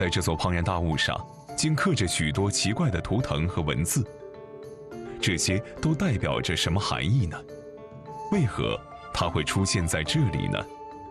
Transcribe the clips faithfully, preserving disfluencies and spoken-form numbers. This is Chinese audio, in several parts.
在这座庞然大物上，竟刻着许多奇怪的图腾和文字，这些都代表着什么含义呢？为何它会出现在这里呢？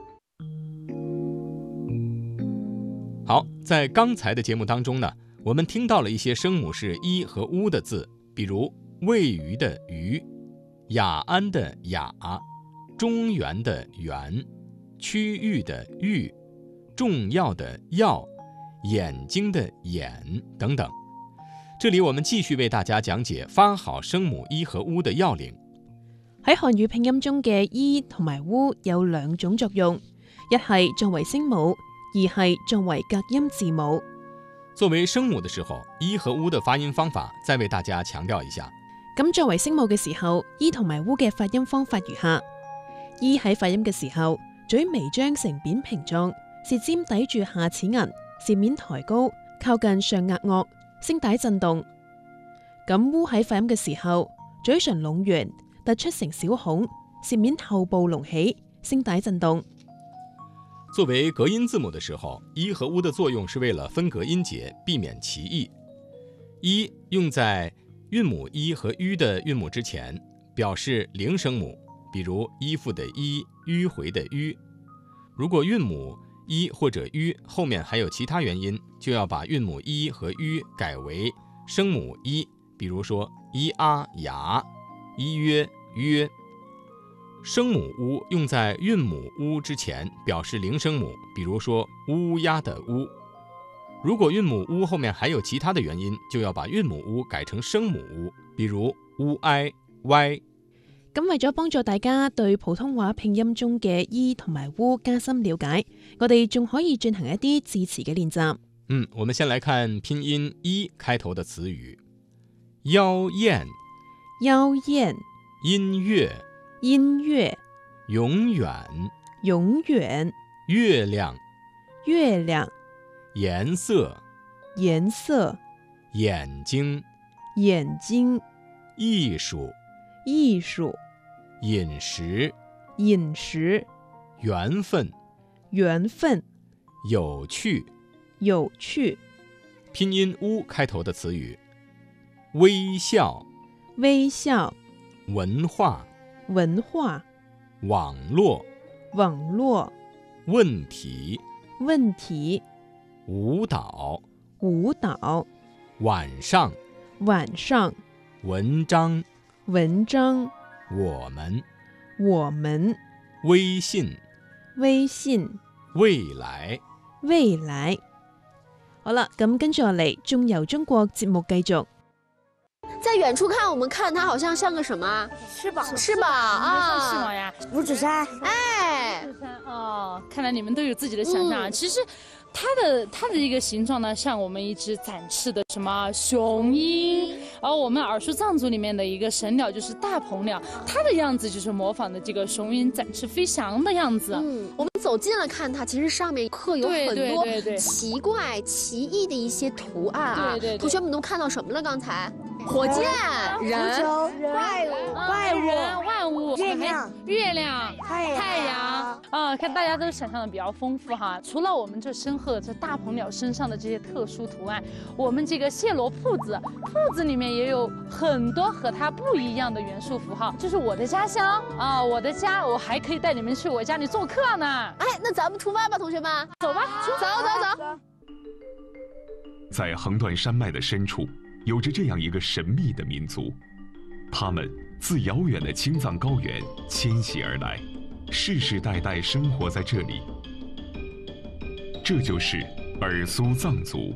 好，在刚才的节目当中呢，我们听到了一些声母是一和乌的字，比如位于的于、雅安的雅、中原的原、区域的域、重要的要、眼睛的眼等等。这里我们继續為大家講解發好聲母一和烏的要領。 喺漢語拼音中嘅一同埋烏有兩種作用，一係作為聲母，二係作為隔音字母。 作為聲母的時候，一和烏的發音方法再為大家強調一下。 咁作為聲母嘅時候，一同埋烏嘅發音方法如下：一喺發音嘅時候，嘴微張成扁平狀，舌尖抵住下齒齦，舌面抬高，靠近上額顎，聲帶震動。咁烏喺發音嘅時候，嘴唇攏圓，突出成小孔，舌面後部隆起，聲帶震動。 作為隔音字母的時候，一和烏的作用是為了分隔音節，避免歧義。一用在韻母一和吁的韻母之前，表示零聲母，比如衣服的衣、迂回的迂。如果韻母一或者吁後面還有其他元音，就要把韻母一和吁改為聲母一，比如說一啊牙、一約約。聲母烏用在韻母烏之前，表示零聲母，比如說烏鴉的烏。如果韻母烏後面還有其他的元音，就要把韻母烏改成聲母烏，比如烏哀、歪。 咁為咗幫助大家對普通話拼音中嘅一同埋烏加深了解，我哋仲可以進行一啲字詞嘅練習。 嗯，我們先來看拼音一開頭的詞語：妖豔、 妖豔、 音樂、 音樂、 永遠、 永遠、 月亮、 月亮、 顏色、 顏色、 眼睛、 眼睛、 藝術、 藝術、 飲食、 飲食、 緣分、 緣分、 有趣、 有趣。 拼音烏開頭的詞語：微笑、 微笑、 文化、 文化、 網絡、 網絡、 問題、 問題、 舞蹈、 舞蹈、 晚上、 晚上、 文章、 文章、 我們、 我們、 微信、 微信、 未來、 未來。好啦，咁跟住落嚟，仲由中國節目繼續。 在遠處看，我們看它好像像個什麼？ 翅膀， 翅膀啊！ 翅膀呀， 五指山。 哎， 五指山哦，看來你們都有自己的想象。嗯、其實，它的它的一個形狀呢，像我們一隻展翅的什麼雄鷹，而我們耳熟藏族裡面的一個神鳥就是大鵬鳥，它的樣子就是模仿的這個雄鷹展翅飛翔的樣子。 嗯，我們走近了看它，其實上面刻有很多奇怪奇異的一些圖案啊。 對對對， 同學們都看到什麼了？剛才？火箭、人、 怪物、 怪物、萬物、 月亮、 月亮、 太太陽啊！看大家都想象的比較豐富哈。除了我們這身後的這大鵬鳥身上的這些特殊圖案，我們這個榭羅鋪子，鋪子裡面也有很多和它不一樣的元素符號。這是我的家鄉啊，我的家，我還可以帶你們去我家裡做客呢。 哎，那咱們出發吧，同學們， 走吧， 走走走。 在橫斷山脈的深處，有着這樣一個神秘的民族，他們自遙遠的青藏高原遷徙而來，世世代代生活在這裡。這就是爾蘇藏族。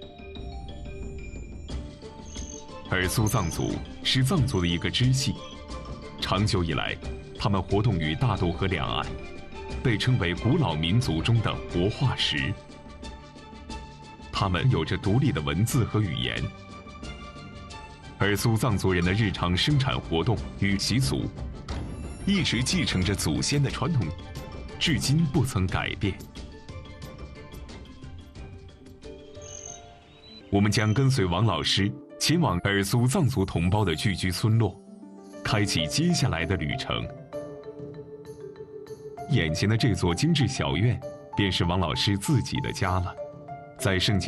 爾蘇藏族是藏族的一個支系，長久以來，他們活動於大渡河兩岸，被稱為古老民族中的活化石。他們有着獨立的文字和語言。爾蘇藏族人的日常生產活動與習俗，一直繼承着祖先的傳統，至今不曾改變。我們將跟隨王老師前往爾蘇藏族同胞的聚居村落，開啟接下來的旅程。眼前的這座精緻小院，便是王老師自己的家了。在聖經